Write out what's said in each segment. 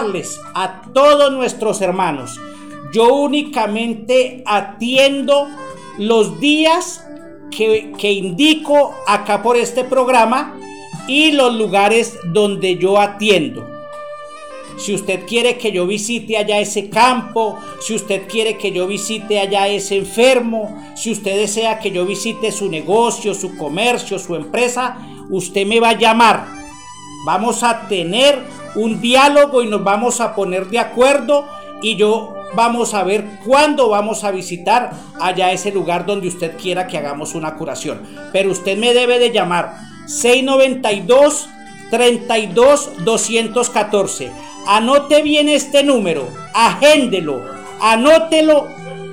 recordarles a todos nuestros hermanos, yo únicamente atiendo los días que indico acá por este programa y los lugares donde yo atiendo. Si usted quiere que yo visite allá ese campo, si usted quiere que yo visite allá ese enfermo, si usted desea que yo visite su negocio, su comercio, su empresa, usted me va a llamar. Vamos a tener un diálogo y nos vamos a poner de acuerdo y vamos a ver cuándo vamos a visitar allá ese lugar donde usted quiera que hagamos una curación. Pero usted me debe de llamar 692-32-214. Anote bien este número, agéndelo, anótelo,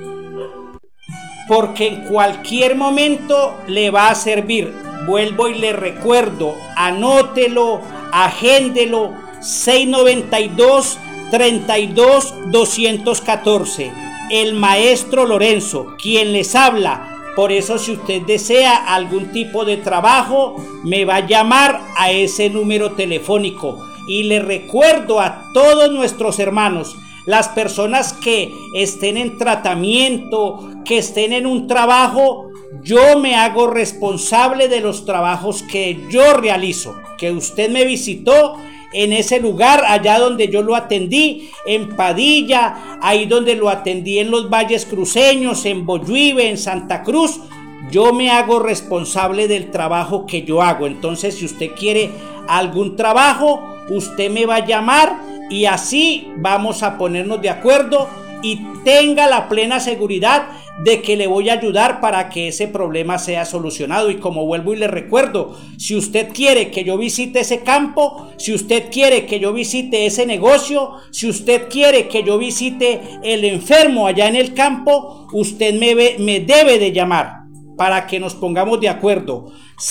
porque en cualquier momento le va a servir. Vuelvo y le recuerdo, anótelo, agéndelo, 692-32-214. El maestro Lorenzo, quien les habla. Por eso, si usted desea algún tipo de trabajo, me va a llamar a ese número telefónico. Y le recuerdo a todos nuestros hermanos, las personas que estén en tratamiento, que estén en un trabajo, yo me hago responsable de los trabajos que yo realizo. Que usted me visitó en ese lugar, allá donde yo lo atendí, en Padilla, ahí donde lo atendí en los Valles Cruceños, en Bolluibe, en Santa Cruz, yo me hago responsable del trabajo que yo hago. Entonces, si usted quiere algún trabajo, usted me va a llamar y así vamos a ponernos de acuerdo y tenga la plena seguridad de que le voy a ayudar para que ese problema sea solucionado. Y como vuelvo y le recuerdo, si usted quiere que yo visite ese campo, si usted quiere que yo visite ese negocio, si usted quiere que yo visite el enfermo allá en el campo, usted me debe de llamar para que nos pongamos de acuerdo.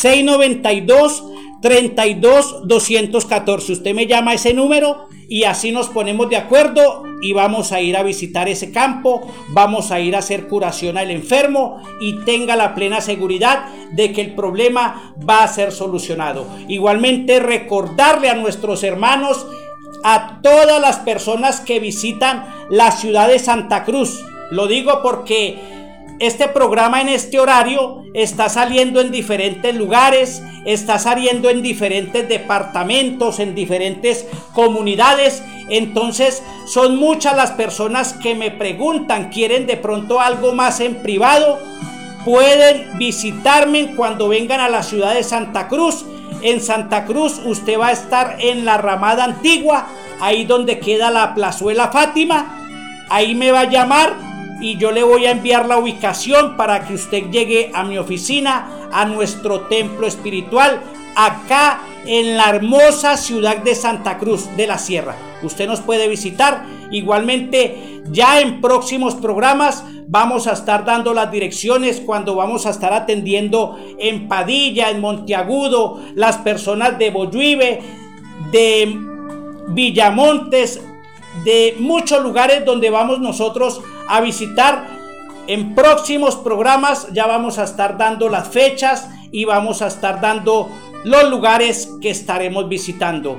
692-32-214. Usted me llama a ese número y así nos ponemos de acuerdo y vamos a ir a visitar ese campo, vamos a ir a hacer curación al enfermo y tenga la plena seguridad de que el problema va a ser solucionado. Igualmente, recordarle a nuestros hermanos, a todas las personas que visitan la ciudad de Santa Cruz, lo digo porque este programa en este horario está saliendo en diferentes lugares, está saliendo en diferentes departamentos, en diferentes comunidades. Entonces son muchas las personas que me preguntan, quieren de pronto algo más en privado. Pueden visitarme cuando vengan a la ciudad de Santa Cruz. En Santa Cruz usted va a estar en la Ramada Antigua, ahí donde queda la Plazuela Fátima. Ahí me va a llamar y yo le voy a enviar la ubicación para que usted llegue a mi oficina, a nuestro templo espiritual, acá en la hermosa ciudad de Santa Cruz de la Sierra. Usted nos puede visitar. Igualmente, ya en próximos programas vamos a estar dando las direcciones cuando vamos a estar atendiendo en Padilla, en Monteagudo, las personas de Bolluibe, de Villamontes, de muchos lugares donde vamos nosotros a visitar. En próximos programas ya vamos a estar dando las fechas y vamos a estar dando los lugares que estaremos visitando.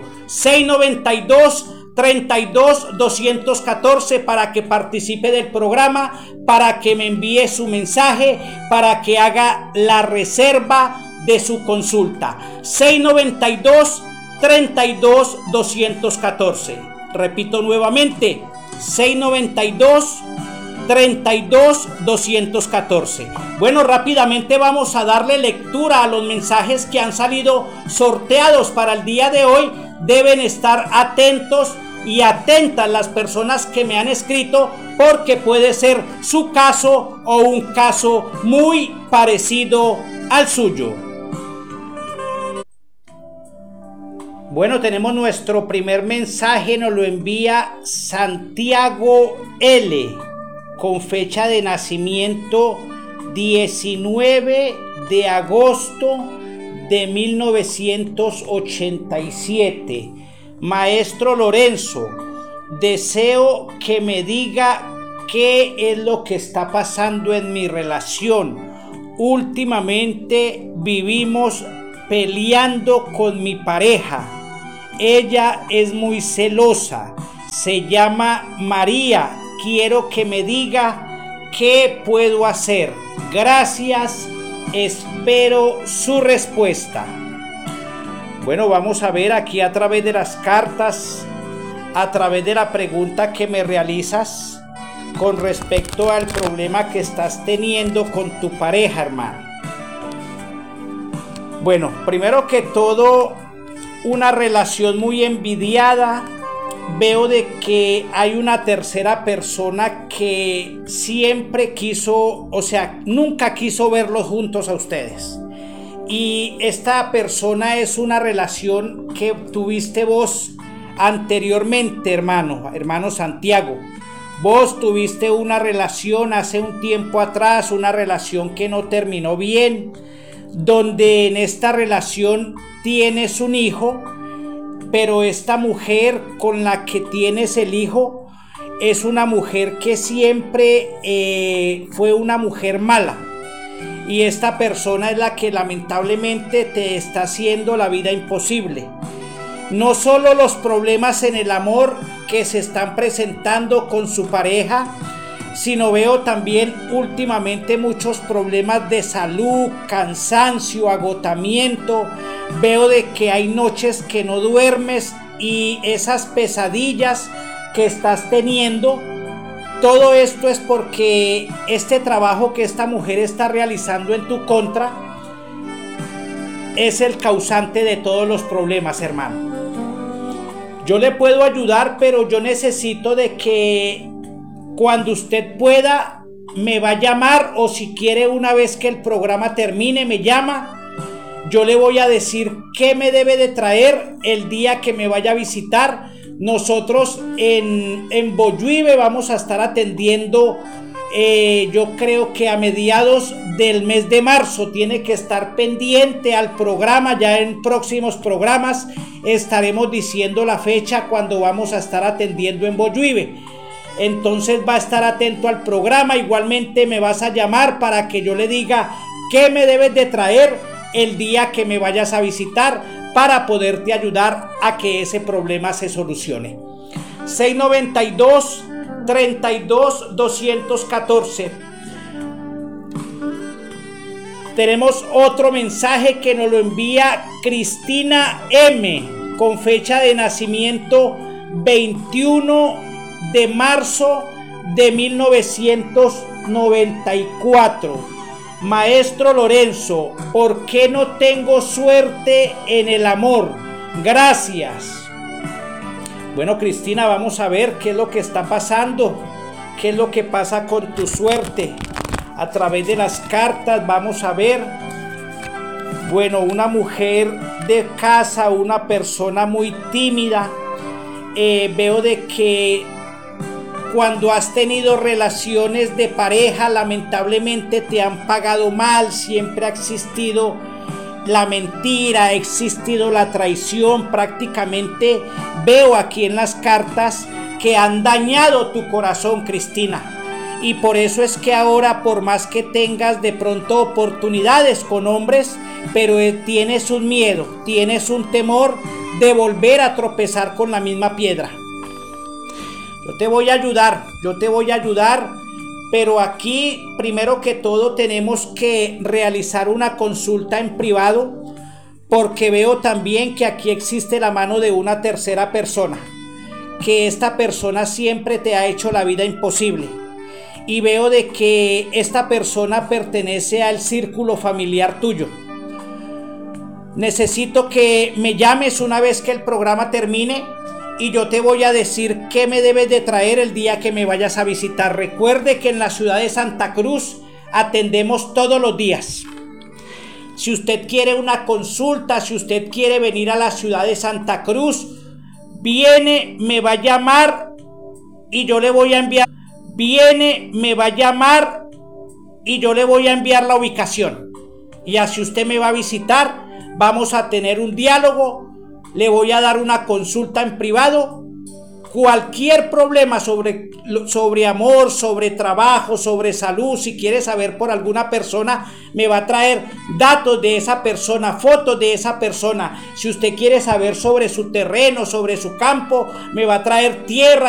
692-32-214 para que participe del programa, para que me envíe su mensaje, para que haga la reserva de su consulta. 692-32-214. Repito nuevamente, 692-32-214. Bueno, rápidamente vamos a darle lectura a los mensajes que han salido sorteados para el día de hoy. Deben estar atentos y atentas las personas que me han escrito, porque puede ser su caso o un caso muy parecido al suyo. Bueno, tenemos nuestro primer mensaje, nos lo envía Santiago L, con fecha de nacimiento 19 de agosto de 1987. Maestro Lorenzo, deseo que me diga qué es lo que está pasando en mi relación. Últimamente vivimos peleando con mi pareja. Ella es muy celosa, Se llama María. Quiero que me diga qué puedo hacer. Gracias. Espero su respuesta. Bueno, vamos a ver aquí a través de las cartas, a través de la pregunta que me realizas con respecto al problema que estás teniendo con tu pareja, hermano. Bueno, primero que todo, una relación muy envidiada. Veo de que hay una tercera persona que siempre quiso, o sea, nunca quiso verlos juntos a ustedes. Y esta persona es una relación que tuviste vos anteriormente, hermano Santiago. Vos tuviste una relación hace un tiempo atrás, una relación que no terminó bien, donde en esta relación tienes un hijo, pero esta mujer con la que tienes el hijo es una mujer que siempre fue una mujer mala. Y esta persona es la que lamentablemente te está haciendo la vida imposible. No solo los problemas en el amor que se están presentando con su pareja, sino veo también últimamente muchos problemas de salud, cansancio, agotamiento. Veo de que hay noches que no duermes y esas pesadillas que estás teniendo. Todo esto es porque este trabajo que esta mujer está realizando en tu contra es el causante de todos los problemas, hermano. Yo le puedo ayudar, pero yo necesito de que cuando usted pueda me va a llamar, o si quiere una vez que el programa termine me llama. Yo le voy a decir qué me debe de traer el día que me vaya a visitar. Nosotros en Bolluibe vamos a estar atendiendo, yo creo que a mediados del mes de marzo. Tiene que estar pendiente al programa. Ya en próximos programas estaremos diciendo la fecha cuando vamos a estar atendiendo en Bolluibe. Entonces va a estar atento al programa. Igualmente me vas a llamar para que yo le diga qué me debes de traer el día que me vayas a visitar, para poderte ayudar a que ese problema se solucione. 692-32-214. Tenemos otro mensaje que nos lo envía Cristina M, con fecha de nacimiento 21 de marzo de 1994. Maestro Lorenzo, ¿por qué no tengo suerte en el amor? Gracias. Bueno, Cristina, vamos a ver qué es lo que está pasando, qué es lo que pasa con tu suerte. A través de las cartas vamos a ver, bueno, una mujer de casa, una persona muy tímida. Veo de que cuando has tenido relaciones de pareja, lamentablemente te han pagado mal. Siempre ha existido la mentira, ha existido la traición. Prácticamente veo aquí en las cartas que han dañado tu corazón, Cristina. Y por eso es que ahora, por más que tengas de pronto oportunidades con hombres, pero tienes un miedo, tienes un temor de volver a tropezar con la misma piedra. Yo te voy a ayudar, pero aquí primero que todo tenemos que realizar una consulta en privado, porque veo también que aquí existe la mano de una tercera persona, que esta persona siempre te ha hecho la vida imposible, y veo de que esta persona pertenece al círculo familiar tuyo. Necesito que me llames una vez que el programa termine y yo te voy a decir qué me debes de traer el día que me vayas a visitar. Recuerde que en la ciudad de Santa Cruz atendemos todos los días. Si usted quiere una consulta, si usted quiere venir a la ciudad de Santa Cruz, viene, me va a llamar y yo le voy a enviar. Me va a llamar y yo le voy a enviar la ubicación. Y así usted me va a visitar, vamos a tener un diálogo. Le voy a dar una consulta en privado. Cualquier problema sobre amor, sobre trabajo, sobre salud, si quiere saber por alguna persona, me va a traer datos de esa persona, fotos de esa persona. Si usted quiere saber sobre su terreno, sobre su campo, me va a traer tierra.